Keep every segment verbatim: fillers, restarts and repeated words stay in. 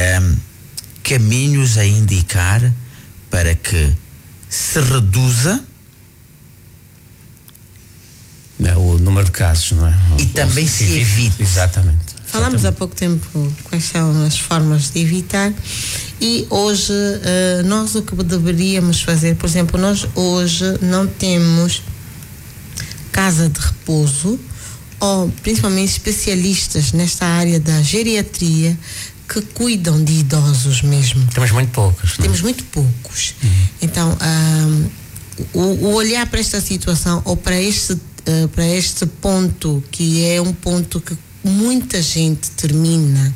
um, caminhos a indicar para que se reduza o número de casos, não é? E também se evite. Exatamente. Falámos há pouco tempo quais são as formas de evitar, e hoje uh, nós o que deveríamos fazer, por exemplo, nós hoje não temos casa de repouso, ou principalmente especialistas nesta área da geriatria que cuidam de idosos mesmo. Temos muito poucos. Temos muito poucos. Uhum. Então, um, o, o olhar para esta situação, ou para este, uh, para este ponto, que é um ponto que muita gente termina,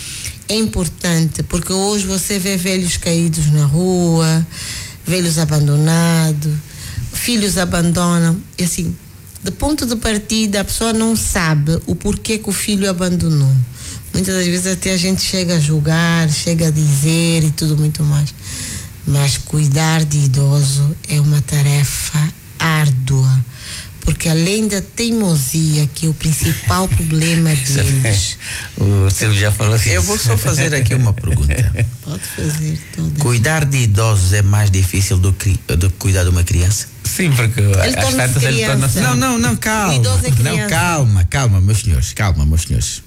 é importante, porque hoje você vê velhos caídos na rua, velhos abandonados, filhos abandonam, e assim, de ponto de partida a pessoa não sabe o porquê que o filho abandonou. Muitas das vezes até a gente chega a julgar, chega a dizer e tudo muito mais. Mas cuidar de idoso é uma tarefa árdua, porque além da teimosia, que é o principal problema deles. O Silvio já falou assim. Eu vou só fazer aqui uma pergunta. Pode fazer toda. Cuidar de idosos é mais difícil do que, do que cuidar de uma criança? Sim, porque ele torna-se criança. Não, não, não, calma. O idoso é criança. Não, calma, calma, meus senhores, calma, meus senhores.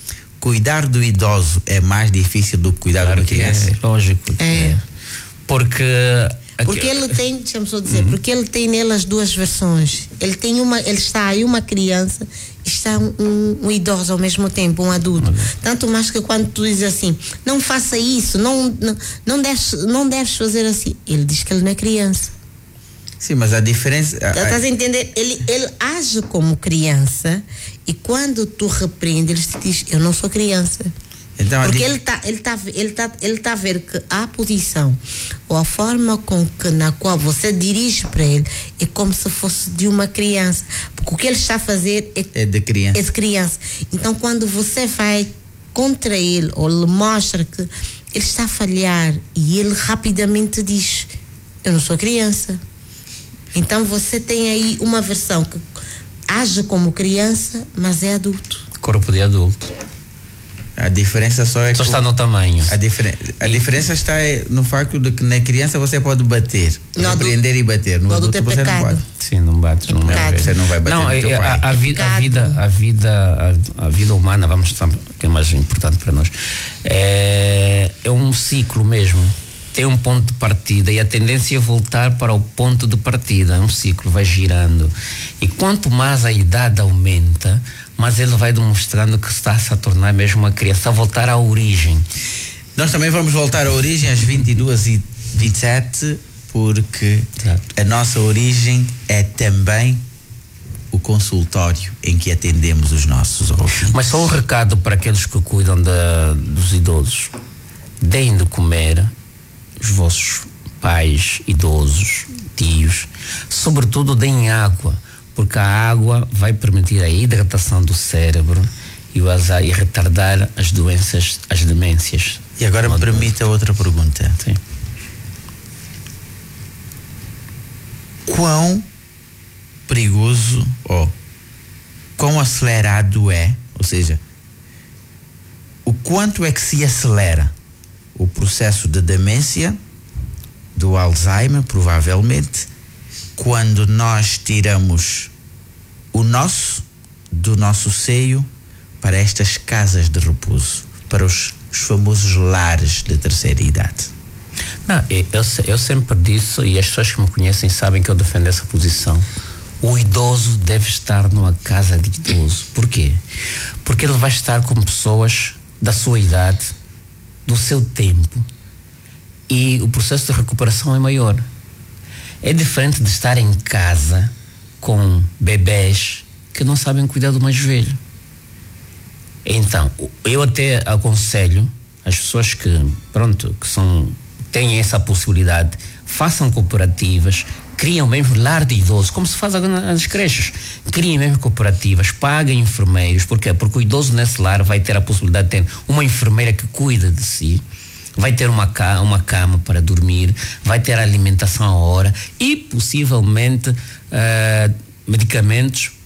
Cuidar do idoso é mais difícil do que cuidar claro de uma criança? É, lógico. É. Porque Porque ele tem, deixa-me só dizer, uhum. porque ele tem nele as duas versões. Ele tem uma, ele está aí uma criança e está um, um, um idoso ao mesmo tempo, um adulto. Uhum. Tanto mais que quando tu dizes assim, não faça isso, não, não, não, deves, não deves fazer assim. Ele diz que ele não é criança. Sim, mas a diferença... Estás a entender? Ele, ele age como criança, e quando tu repreende, ele te diz, eu não sou criança. Então, porque ele está ele tá, ele tá, ele tá a ver que a posição ou a forma com que, na qual você dirige para ele é como se fosse de uma criança, porque o que ele está a fazer é, é, de, criança. é de criança. Então quando você vai contra ele ou lhe mostra que ele está a falhar, e ele rapidamente diz, eu não sou criança. Então você tem aí uma versão que age como criança, mas é adulto. Corpo de adulto. A diferença só é só que está no tamanho. A, diferen, a diferença está no facto de que na criança você pode bater, repreender e bater. No adulto você não pode. Sim, não bate, não é, você não vai bater. Não, no teu a, pai. A, a, vida, a vida, a vida, a, a vida humana, vamos que é mais importante para nós, é, é um ciclo mesmo. Tem um ponto de partida e a tendência é voltar para o ponto de partida. É um ciclo, vai girando. E quanto mais a idade aumenta, mas ele vai demonstrando que está-se a tornar mesmo uma criança, a voltar à origem. Nós também vamos voltar à origem às vinte e duas e vinte e sete, porque Exato. A nossa origem é também o consultório em que atendemos os nossos ouvintes. Mas só um recado para aqueles que cuidam da, dos idosos: deem de comer os vossos pais idosos, tios, sobretudo deem água, porque a água vai permitir a hidratação do cérebro e, o azar, e retardar as doenças, as demências. E agora me permita outra pergunta. Sim. Quão perigoso ou quão acelerado é, ou seja, o quanto é que se acelera o processo de demência, do Alzheimer, provavelmente, quando nós tiramos o nosso do nosso seio para estas casas de repouso, para os, os famosos lares de terceira idade? Não, eu, eu sempre disse, e as pessoas que me conhecem sabem que eu defendo essa posição: o idoso deve estar numa casa de idoso. Por quê? Porque ele vai estar com pessoas da sua idade, do seu tempo, e o processo de recuperação é maior. É diferente de estar em casa com bebés que não sabem cuidar do mais velho. Então, eu até aconselho as pessoas que, pronto, que são, têm essa possibilidade, façam cooperativas, criam mesmo lar de idosos, como se faz agora nas creches. Criem mesmo cooperativas, paguem enfermeiros. Por quê? Porque o idoso nesse lar vai ter a possibilidade de ter uma enfermeira que cuida de si, vai ter uma, ca- uma cama para dormir, vai ter alimentação à hora e possivelmente uh, medicamentos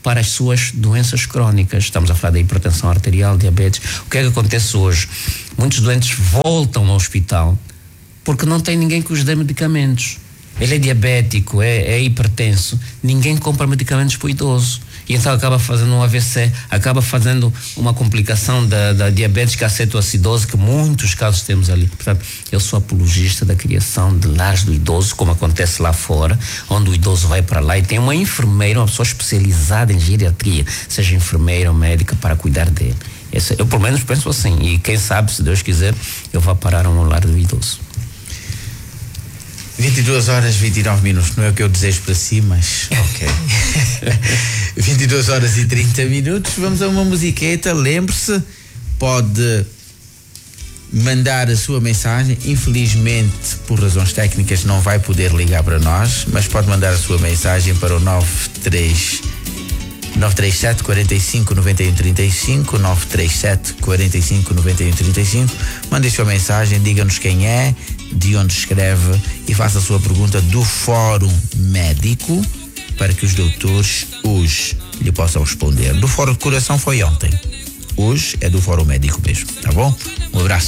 para as suas doenças crónicas. Estamos a falar da hipertensão arterial, diabetes. O que é que acontece hoje? Muitos doentes voltam ao hospital porque não tem ninguém que os dê medicamentos. Ele é diabético, é, é hipertenso, ninguém compra medicamentos para o idoso. E então acaba fazendo um A V C, acaba fazendo uma complicação da, da diabetes, que é a cetoacidose, que muitos casos temos ali. Portanto, eu sou apologista da criação de lares do idoso, como acontece lá fora, onde o idoso vai para lá e tem uma enfermeira, uma pessoa especializada em geriatria, seja enfermeira ou médica, para cuidar dele. Esse, eu pelo menos penso assim, e quem sabe, se Deus quiser, eu vou parar um lar do idoso. vinte e duas horas e vinte e nove minutos, não é o que eu desejo para si, mas ok. vinte e duas horas e trinta minutos, vamos a uma musiqueta. Lembre-se, pode mandar a sua mensagem. Infelizmente, por razões técnicas, não vai poder ligar para nós, mas pode mandar a sua mensagem para o nove três sete, quatro cinco, nove um três cinco, nove três sete, quatro cinco, nove um três cinco. Mande a sua mensagem, diga-nos quem é, de onde escreve e faça a sua pergunta do Fórum Médico, para que os doutores hoje lhe possam responder. Do Fórum de Coração foi ontem, hoje é do Fórum Médico mesmo, tá bom? Um abraço.